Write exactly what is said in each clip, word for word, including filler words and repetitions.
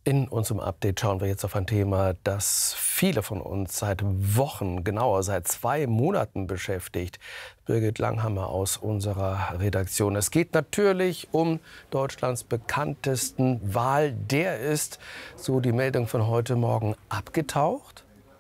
In unserem Update schauen wir jetzt auf ein Thema, das viele von uns seit Wochen, genauer seit zwei Monaten beschäftigt. Birgit Langhammer aus unserer Redaktion. Es geht natürlich um Deutschlands bekanntesten Wal. Der ist, so die Meldung von heute Morgen, abgetaucht.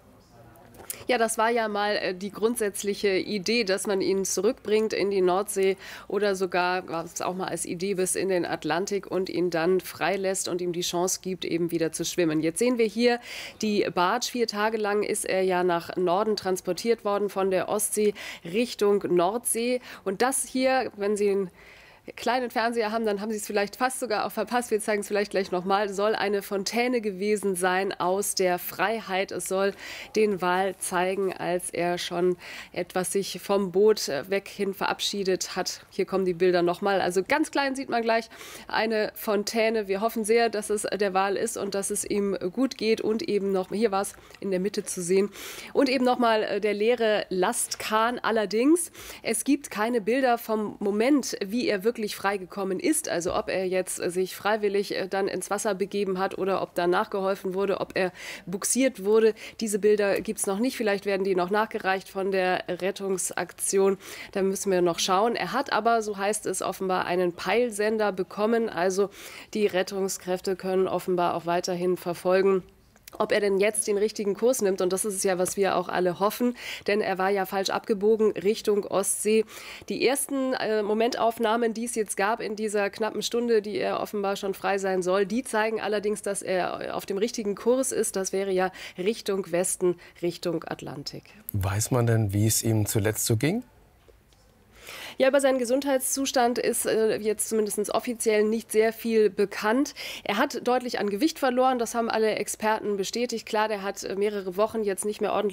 Ja, das war ja mal äh, die grundsätzliche Idee, dass man ihn zurückbringt in die Nordsee oder sogar, gab es auch mal als Idee, bis in den Atlantik und ihn dann freilässt und ihm die Chance gibt, eben wieder zu schwimmen. Jetzt sehen wir hier die Barge. Vier Tage lang ist er ja nach Norden transportiert worden von der Ostsee Richtung Nordsee. Und das hier, wenn Sie ihn kleinen Fernseher haben, dann haben Sie es vielleicht fast sogar auch verpasst. Wir zeigen es vielleicht gleich nochmal. Soll eine Fontäne gewesen sein aus der Freiheit. Es soll den Wal zeigen, als er schon etwas sich vom Boot weg hin verabschiedet hat. Hier kommen die Bilder nochmal. Also ganz klein sieht man gleich eine Fontäne. Wir hoffen sehr, dass es der Wal ist und dass es ihm gut geht. Und eben noch, hier war es in der Mitte zu sehen. Und eben nochmal der leere Lastkahn. Allerdings, es gibt keine Bilder vom Moment, wie er wirklich wirklich freigekommen ist, also ob er jetzt sich freiwillig dann ins Wasser begeben hat oder ob da nachgeholfen wurde, ob er bugsiert wurde. Diese Bilder gibt es noch nicht. Vielleicht werden die noch nachgereicht von der Rettungsaktion. Da müssen wir noch schauen. Er hat aber, so heißt es, offenbar einen Peilsender bekommen. Also die Rettungskräfte können offenbar auch weiterhin verfolgen, ob er denn jetzt den richtigen Kurs nimmt. Und das ist es ja, was wir auch alle hoffen, denn er war ja falsch abgebogen Richtung Ostsee. Die ersten äh, Momentaufnahmen, die es jetzt gab in dieser knappen Stunde, die er offenbar schon frei sein soll, die zeigen allerdings, dass er auf dem richtigen Kurs ist. Das wäre ja Richtung Westen, Richtung Atlantik. Weiß man denn, wie es ihm zuletzt so ging? Ja, über seinen Gesundheitszustand ist äh, jetzt zumindest offiziell nicht sehr viel bekannt. Er hat deutlich an Gewicht verloren, das haben alle Experten bestätigt. Klar, der hat äh, mehrere Wochen jetzt nicht mehr ordentlich